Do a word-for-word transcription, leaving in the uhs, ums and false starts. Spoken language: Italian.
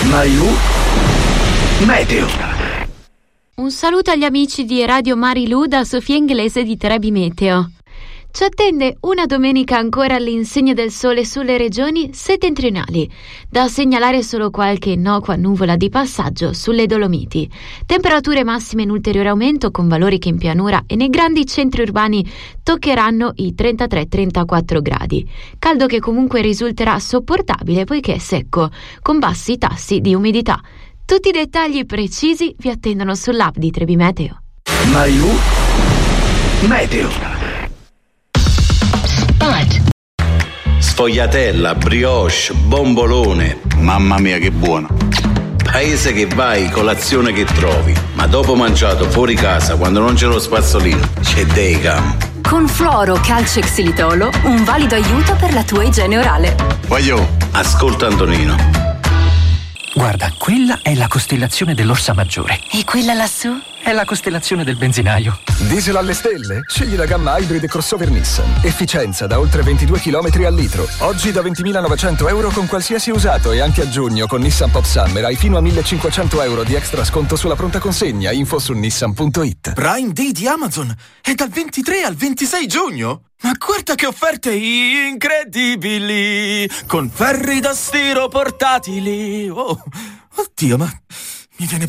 Marilu Meteo. Un saluto agli amici di Radio Marilu da Sofia Inglese di Trebi Meteo. Ci attende una domenica ancora all'insegna del sole sulle regioni settentrionali. Da segnalare solo qualche innocua nuvola di passaggio sulle Dolomiti. Temperature massime in ulteriore aumento con valori che in pianura e nei grandi centri urbani toccheranno i trentatré trentaquattro gradi. Caldo che comunque risulterà sopportabile poiché è secco, con bassi tassi di umidità. Tutti i dettagli precisi vi attendono sull'app di Trebi Meteo. Marilu Meteo. Sfogliatella, brioche, bombolone. Mamma mia che buono. Paese che vai, colazione che trovi. Ma dopo mangiato fuori casa, quando non c'è lo spazzolino, c'è Deicam. Con fluoro, calcio e xilitolo, un valido aiuto per la tua igiene orale. Voglio. Ascolta Antonino. Guarda, quella è la costellazione dell'Orsa Maggiore. E quella lassù? È la costellazione del benzinaio. Diesel alle stelle? Scegli la gamma Hybrid crossover Nissan. Efficienza da oltre ventidue chilometri al litro. Oggi da ventimilanovecento euro con qualsiasi usato e anche a giugno con Nissan Pop Summer hai fino a millecinquecento euro di extra sconto sulla pronta consegna. Info su nissan punto it. Prime Day di Amazon è dal ventitré al ventisei giugno. Ma guarda che offerte incredibili! Con ferri da stiro portatili. Oh, oddio, ma mi viene